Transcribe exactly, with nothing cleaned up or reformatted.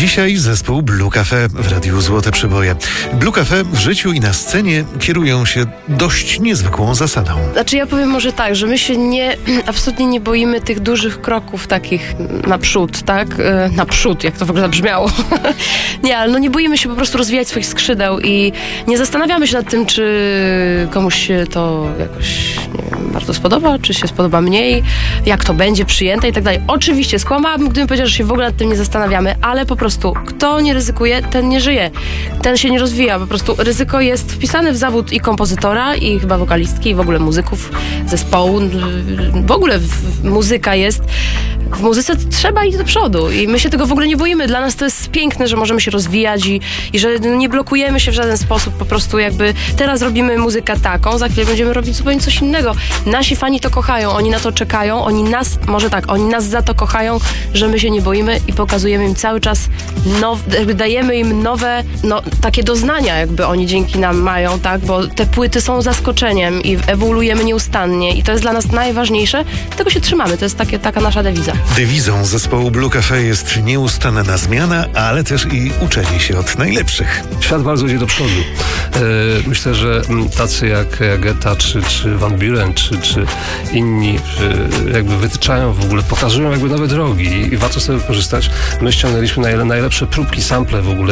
Dzisiaj zespół Blue Cafe w Radiu Złote Przyboje. Blue Cafe w życiu i na scenie kierują się dość niezwykłą zasadą. Znaczy ja powiem może tak, że my się nie, absolutnie nie boimy tych dużych kroków takich naprzód, tak? Naprzód, jak to w ogóle zabrzmiało. Nie, ale no nie boimy się po prostu rozwijać swoich skrzydeł i nie zastanawiamy się nad tym, czy komuś się to jakoś, nie wiem, bardzo spodoba, czy się spodoba mniej, jak to będzie przyjęte i tak dalej. Oczywiście skłamałabym, gdybym powiedziała, że się w ogóle nad tym nie zastanawiamy, ale po prostu kto nie ryzykuje, ten nie żyje. Ten się nie rozwija. Po prostu ryzyko jest wpisane w zawód i kompozytora, i chyba wokalistki, i w ogóle muzyków, zespołu. W ogóle w, muzyka jest... W muzyce trzeba iść do przodu i my się tego w ogóle nie boimy. Dla nas to jest piękne, że możemy się rozwijać i, i że nie blokujemy się w żaden sposób. Po prostu jakby teraz robimy muzykę taką, za chwilę będziemy robić zupełnie coś innego. Nasi fani to kochają, oni na to czekają, oni nas, może tak, oni nas za to kochają, że my się nie boimy i pokazujemy im cały czas, now, jakby dajemy im nowe, no, takie doznania jakby oni dzięki nam mają, tak, bo te płyty są zaskoczeniem i ewoluujemy nieustannie i to jest dla nas najważniejsze, tego się trzymamy, to jest takie, taka nasza dewiza. Dewizą zespołu Blue Cafe jest nieustanna zmiana, ale też i uczenie się od najlepszych. Świat bardzo idzie do przodu. E, myślę, że tacy jak Geta, czy, czy Van Buren, czy, czy inni czy jakby wytyczają w ogóle, pokazują jakby nowe drogi i warto z tego korzystać. My ściągnęliśmy najle, najlepsze próbki, sample w ogóle